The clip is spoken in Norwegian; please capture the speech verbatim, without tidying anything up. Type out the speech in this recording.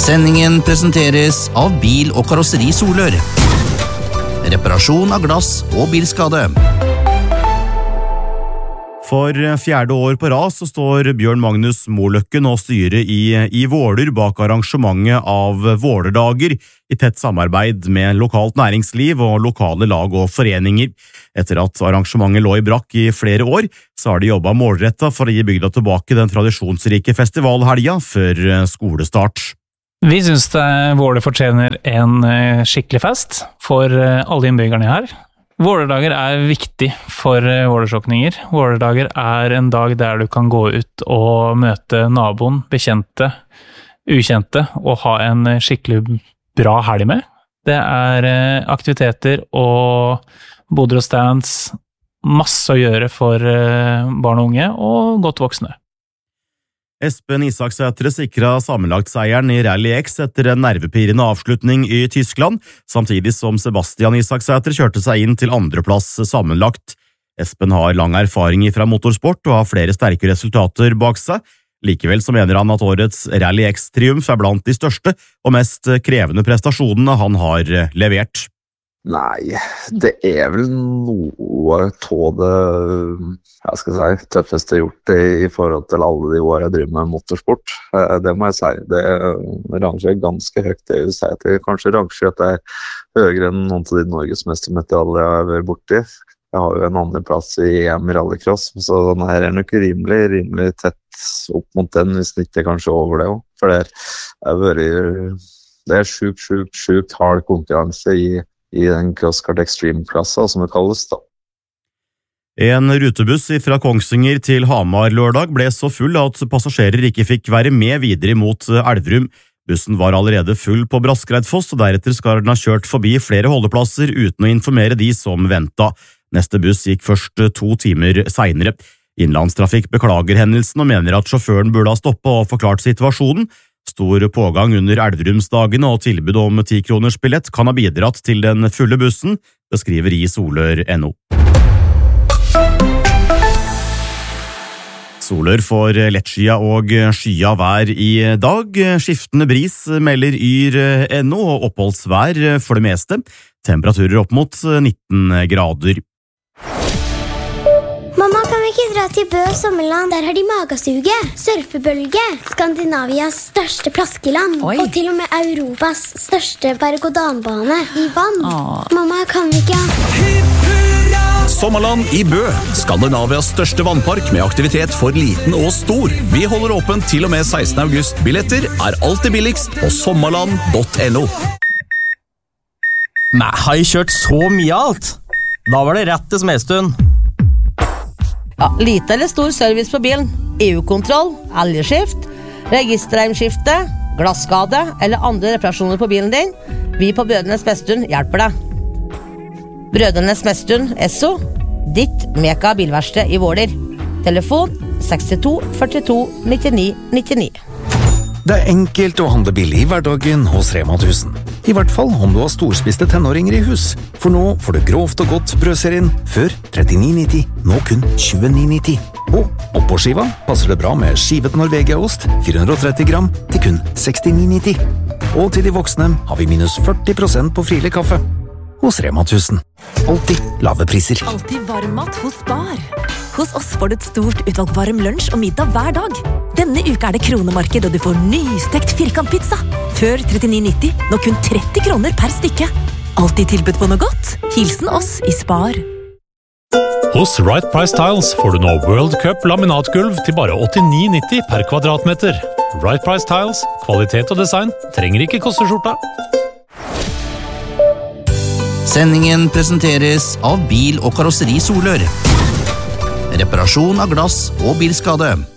Sendingen presenteres av Bil- og Karosseri Solør. Reparasjon av glass og bilskade. For fjerde år på rad så står Bjørn Magnus Moløkken og styret i, i Våler bak arrangementet av Vålerdager i tett samarbeid med lokalt næringsliv og lokale lag og foreninger. Etter at arrangementet lå i brakk i flere år, så har de jobbet målrettet for å gi bygda tilbake den tradisjonsrike festivalhelga før skolestart. Vi synes det Våler fortjener en skikkelig fest for alle innbyggerne her. Vålerdager er viktig for vålersokninger. Vålerdager er en dag der du kan gå ut og møte naboen, bekjente, ukjente, og ha en skikkelig bra helg med. Det er aktiviteter og boder og stands, masse å gjøre for barn og unge og godt voksne. Espen Isaksætre sikret sammenlagtseieren i Rally X etter en nervepirrende avslutning i Tyskland, samtidig som Sebastian Isaksætre kjørte seg inn til andreplass sammenlagt. Espen har lang erfaring fra motorsport og har flere sterke resultater bak seg. Likevel så mener han at årets Rally X-triumf er blant de største og mest krevende prestasjonene han har levert. Nei, det er vel noe av det jeg skal si, tøffeste jeg har gjort i, i forhold til alle de år jeg driver med motorsport. Det må jeg si. Det rangerer ganske høyt. Det vil si at jeg kanskje rangerer at det er høyere enn noen av de norgesmestermedaljer jeg har vært borti. Jeg har jo en andre plass i E M i rallycross, så den her er nok rimelig, rimelig tett opp mot den, hvis det ikke er kanskje over det også. For det er, vært, det er sjukt, sjukt, sjukt hard konkurranse i i den CrossKart Extreme-klassa, som det kalles da. En rutebuss fra Kongsvinger til Hamar lørdag ble så full at passasjerer ikke fikk være med videre mot Elverum. Bussen var allerede full på Braskereidfoss, og deretter skal den ha kjørt forbi flere holdeplasser uten å informere de som ventet. Neste buss gikk først to timer senere. Innlandstrafikk beklager hendelsen og mener at sjåføren burde ha stoppet og forklart situasjonen. Stor pågang under Elverumsdagene og tilbud om ti kroners billett kan ha bidratt til den fulle bussen, det skriver i Solør punktum no. Solør får lettskia og skya vær i dag. Skiftende bris melder yr punktum no og oppholdsvær for det meste. Temperaturer opp mot nitten grader. Mamma, kan vi ikke dra til Bø sommerland? Der har de magasuge, surfebølge, Skandinavias største plaskeland, Oi. Og til og med Europas største berg-og-dalbane i vann. Åh. Mamma, kan vi ikke? Sommerland i Bø, Skandinavias største vannpark med aktivitet for liten og stor. Vi holder åpent til og med sekstende august. Billetter er alltid billigst på sommerland punktum no. Nei, har jeg kjørt så mye alt? Da var det rett til Smedstuen. Ja, lite eller stor service på bilen, E U-kontroll, elgskift, registerheimskifte, glasskade eller andre reparasjoner på bilen din. Vi på Brødrenes Smedstuen hjelper deg. Brødrenes Smedstuen S O, ditt meka bilverksted i Våler. Telefon sekstito førtito nittini nittini. Det er enkelt å handle billig i hverdagen hos Rema tusen. I hvert fall om du har storspiste tenåringer i hus. For nå får du grovt og godt brødserien før trettini nitti, nå kun tjueni nitti. Og oppå skiva passer det bra med skivet Norvegia-ost, fire hundre og tretti gram, til kun sekstini nitti. Og til de voksne har vi minus førti prosent på frilig kaffe. Hos Rema tusen. Alltid lave priser. Alltid varmmat hos Spar. Hos oss får du et stort utvalg varm lunsj og middag hver dag. Denne uka er det kronemarked, og du får nystekt firkantpizza. Før trettini nitti, nå kun tretti kroner per stykke. Alltid tilbud på noe godt. Hilsen oss i Spar. Hos Right Price Tiles får du nå World Cup laminatgulv til bare åttini nitti per kvadratmeter. Right Price Tiles, kvalitet og design, trenger ikke koste skjorta. Sendingen presenteres av Bil- og Karosseri Solør. Reparasjon av glass og bilskade.